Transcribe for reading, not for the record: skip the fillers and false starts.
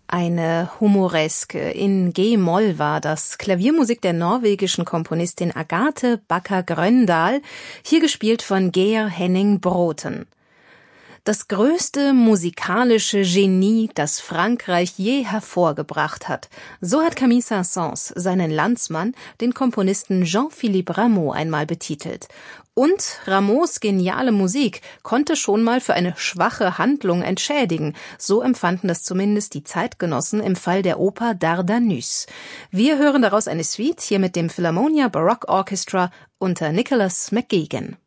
Eine Humoreske in G-Moll war das, Klaviermusik der norwegischen Komponistin Agathe Bakker Grøndahl, hier gespielt von Geir Henning Broten. Das größte musikalische Genie, das Frankreich je hervorgebracht hat. So hat Camille Saint-Saëns seinen Landsmann, den Komponisten Jean-Philippe Rameau, einmal betitelt. Und Rameaus geniale Musik konnte schon mal für eine schwache Handlung entschädigen. So empfanden das zumindest die Zeitgenossen im Fall der Oper Dardanus. Wir hören daraus eine Suite, hier mit dem Philharmonia Baroque Orchestra unter Nicholas McGuigan.